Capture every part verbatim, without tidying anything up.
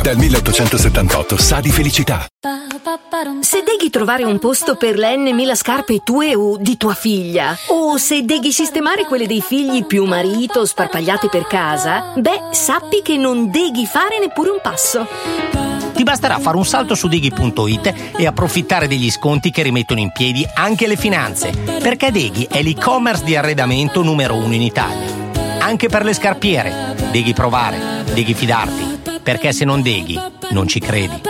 Dal milleottocentosettantotto sa di felicità. Se deghi trovare un posto per le n mila scarpe tue o di tua figlia, o se deghi sistemare quelle dei figli più marito sparpagliate per casa, beh, sappi che non deghi fare neppure un passo. Ti basterà fare un salto su Deghi punto it e approfittare degli sconti che rimettono in piedi anche le finanze, perché Deghi è l'e-commerce di arredamento numero uno in Italia. Anche per le scarpiere, Deghi provare, Deghi fidarti, perché se non deghi, non ci credi.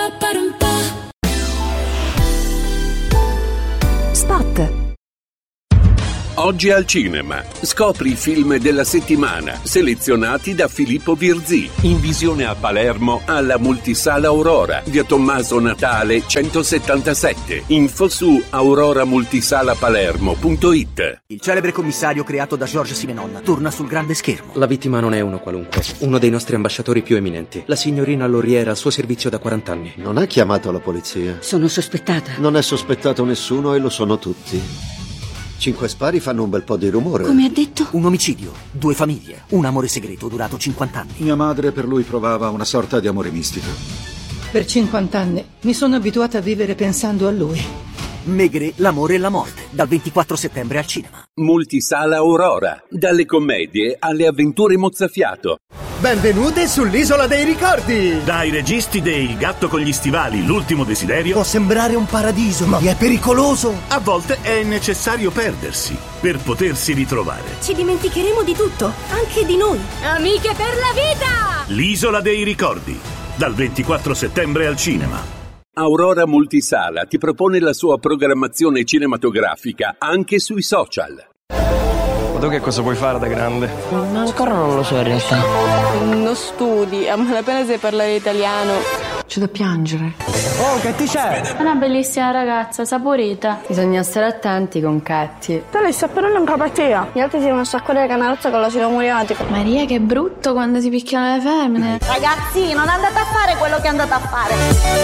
Spot. Oggi al cinema. Scopri i film della settimana, selezionati da Filippo Virzì. In visione a Palermo, alla Multisala Aurora, via Tommaso Natale centosettantasette. Info su aurora multisala palermo punto it. Il celebre commissario creato da Georges Simenon torna sul grande schermo. La vittima non è uno qualunque, uno dei nostri ambasciatori più eminenti. La signorina Lauriera al suo servizio da quaranta anni. Non ha chiamato la polizia. Sono sospettata. Non è sospettato nessuno e lo sono tutti. Cinque spari fanno un bel po' di rumore. Come ha detto? Un omicidio, due famiglie, un amore segreto durato cinquanta anni. Mia madre per lui provava una sorta di amore mistico. Per cinquanta anni mi sono abituata a vivere pensando a lui. Maigret, l'amore e la morte, dal ventiquattro settembre al cinema. Multisala Aurora, dalle commedie alle avventure mozzafiato. Benvenute sull'Isola dei Ricordi! Dai registi dei Il gatto con gli stivali, l'ultimo desiderio. Può sembrare un paradiso, ma è pericoloso! A volte è necessario perdersi per potersi ritrovare. Ci dimenticheremo di tutto, anche di noi. Amiche per la vita! L'Isola dei Ricordi, dal ventiquattro settembre al cinema. Aurora Multisala ti propone la sua programmazione cinematografica anche sui social. Ma tu che cosa puoi fare da grande? Ma ancora non lo so in realtà. Non studi, a malapena sai parlare italiano. C'è da piangere. Oh, che ti c'è? Una bellissima ragazza, saporita. Bisogna stare attenti con Catti. Te le sta però non capatia. Gli altri si devono saccolare la canalazza con l'asilo muriatico. Maria, che brutto quando si picchiano le femmine. Ragazzi, non andate a fare quello che andate a fare.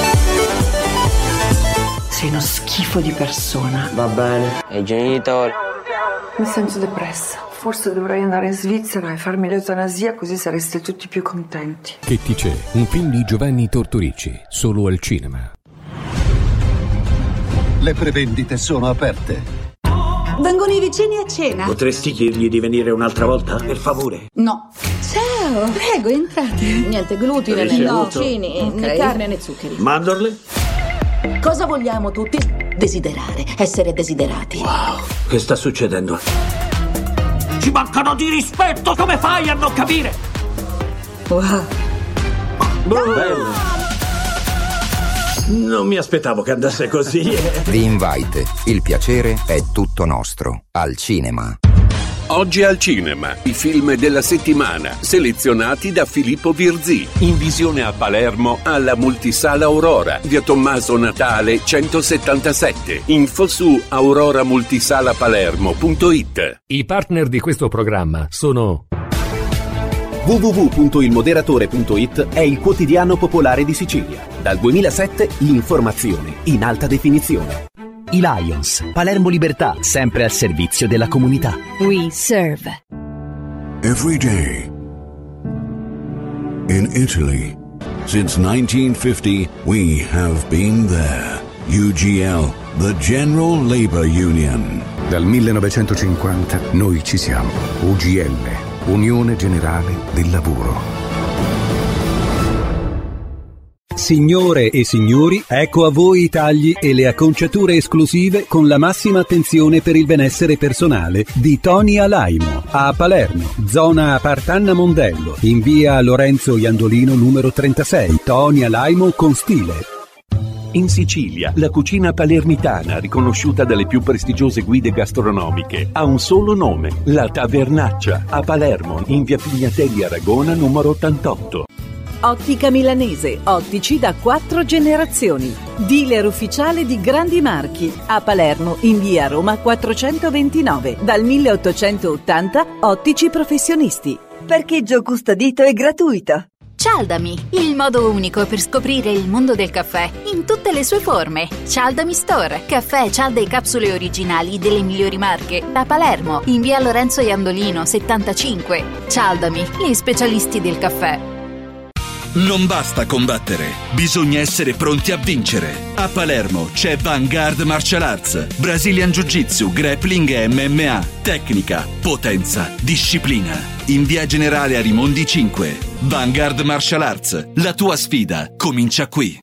Sei uno schifo di persona. Va bene. E i genitori? Mi sento depressa. Forse dovrei andare in Svizzera e farmi l'eutanasia, così sareste tutti più contenti. Che ti c'è? Un film di Giovanni Tortorici, solo al cinema. Le prevendite sono aperte. Vengono i vicini a cena. Potresti chiedergli di venire un'altra volta, per favore? No. Ciao, prego, entrate. Niente glutine, né vicini, okay. né carne né zuccheri. Mandorle? Cosa vogliamo tutti? Desiderare, essere desiderati. Wow, che sta succedendo? Ci mancano di rispetto, come fai a non capire? Wow. Bello. Non mi aspettavo che andasse così. The Invite, il piacere è tutto nostro, al cinema. Oggi al cinema, i film della settimana, selezionati da Filippo Virzì. In visione a Palermo, alla Multisala Aurora, via Tommaso Natale centosettantasette. Info su aurora multisala palermo punto it. I partner di questo programma sono w w w punto il moderatore punto it è il quotidiano popolare di Sicilia. Dal duemilasette l'informazione in alta definizione. I Lions, Palermo Libertà, sempre al servizio della comunità. We serve. Every day. In Italy. Since nineteen fifty, we have been there. U G L, the General Labor Union. Dal millenovecentocinquanta noi ci siamo. U G L, Unione Generale del Lavoro. Signore e signori, ecco a voi i tagli e le acconciature esclusive con la massima attenzione per il benessere personale di Tony Alaimo a Palermo, zona Partanna Mondello, in via Lorenzo Iandolino numero trentasei. Tony Alaimo con stile. In Sicilia, la cucina palermitana, riconosciuta dalle più prestigiose guide gastronomiche, ha un solo nome, la Tavernaccia, a Palermo, in via Pignatelli Aragona numero ottantotto. Ottica Milanese, ottici da quattro generazioni. Dealer ufficiale di grandi marchi. A Palermo, in via Roma quattrocentoventinove. Dal milleottocentottanta, ottici professionisti. Parcheggio custodito e gratuito. Cialdami, il modo unico per scoprire il mondo del caffè in tutte le sue forme. Cialdami Store, caffè, cialde e capsule originali delle migliori marche. A Palermo, in via Lorenzo Iandolino settantacinque. Cialdami, gli specialisti del caffè. Non basta combattere, bisogna essere pronti a vincere. A Palermo c'è Vanguard Martial Arts, Brazilian Jiu-Jitsu, Grappling e M M A. Tecnica, potenza, disciplina. In via Generale Arimondi cinque. Vanguard Martial Arts, la tua sfida comincia qui.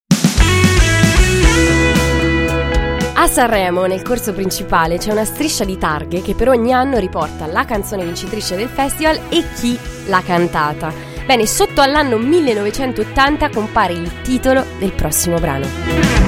A Sanremo, nel corso principale, c'è una striscia di targhe che per ogni anno riporta la canzone vincitrice del festival e chi l'ha cantata. Bene, sotto all'anno millenovecentottanta compare il titolo del prossimo brano.